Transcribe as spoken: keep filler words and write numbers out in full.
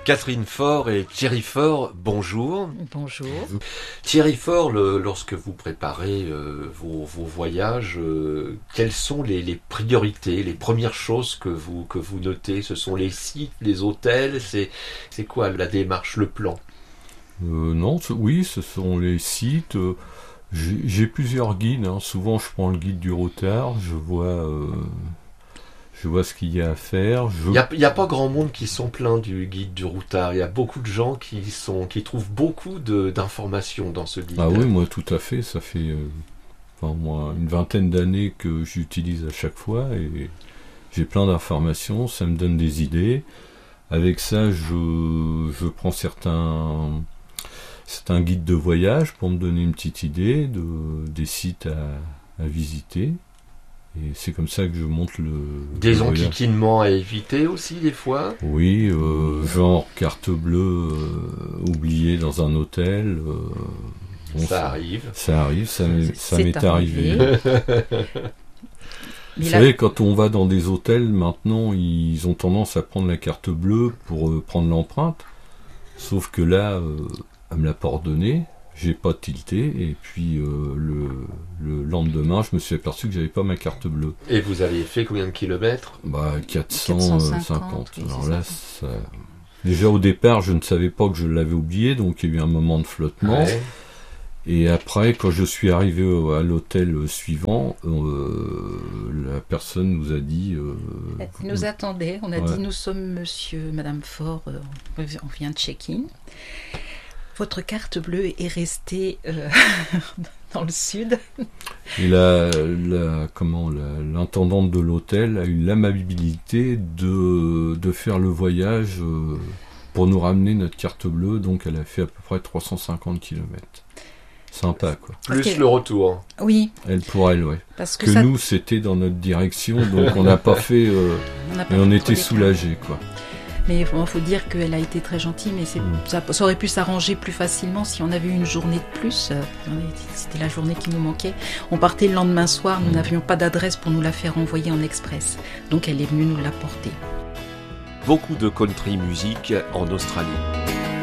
Catherine Faure et Thierry Faure, bonjour. Bonjour. Thierry Faure, le, lorsque vous préparez euh, vos, vos voyages, euh, quelles sont les, les priorités, les premières choses que vous, que vous notez? Ce sont les sites, les hôtels, c'est, c'est quoi la démarche, le plan? euh, Non, c- oui, ce sont les sites. euh, j'ai, j'ai plusieurs guides, hein. Souvent, je prends le guide du routard, je vois, euh, je vois ce qu'il y a à faire. Je... Il n'y a, il y a pas grand monde qui sont pleins du guide du routard. Il y a beaucoup de gens qui, sont, qui trouvent beaucoup de, d'informations dans ce guide. Ah oui, moi, tout à fait. Ça fait euh, enfin, moi, une vingtaine d'années que j'utilise à chaque fois et j'ai plein d'informations. Ça me donne des idées. Avec ça, je, je prends certains, certains guides de voyage pour me donner une petite idée de, des sites à, à visiter. Et c'est comme ça que je monte le... Des le voyage. enquiquinements à éviter aussi, des fois. Oui, euh, genre carte bleue euh, oubliée dans un hôtel. Euh, bon, Ça arrive. Ça arrive, ça m'est, ça C'est m'est arrivé. arrivé. Vous Mais savez, là, quand on va dans des hôtels, maintenant, ils ont tendance à prendre la carte bleue pour euh, prendre l'empreinte. Sauf que là, euh, elle me l'a pas ordonné, j'ai pas tilté, et puis euh, le, le lendemain, je me suis aperçu que j'avais pas ma carte bleue. Et vous avez fait combien de kilomètres? Bah, quatre cent quatre cent cinquante, cinquante. oui, Alors c'est là, ça. ça... Déjà au départ, je ne savais pas que je l'avais oublié, donc il y a eu un moment de flottement. Ouais. Et après, quand je suis arrivé au- à l'hôtel suivant, euh, la personne nous a dit... Euh, il nous attendait. On a Ouais. dit, nous sommes monsieur, madame Faure, euh, on vient de check-in. Votre carte bleue est restée euh, dans le sud. Et la, la, comment, la- l'intendante de l'hôtel a eu l'amabilité de, de faire le voyage euh, pour nous ramener notre carte bleue, donc elle a fait à peu près trois cent cinquante kilomètres. Sympa, quoi. Plus Ok. le retour. Oui, Elle pour elle, ouais. parce que, Que ça, nous, c'était dans notre direction, donc on n'a pas fait... euh, on n'a pas mais on fait était trop d'écart. soulagés, quoi. Mais il faut, faut dire qu'elle a été très gentille, mais c'est, Mm. ça, ça aurait pu s'arranger plus facilement si on avait eu une journée de plus. Euh, on est- C'était la journée qui nous manquait. On partait le lendemain soir, nous Mm. n'avions pas d'adresse pour nous la faire envoyer en express. Donc elle est venue nous l'apporter. Beaucoup de country music en Australie.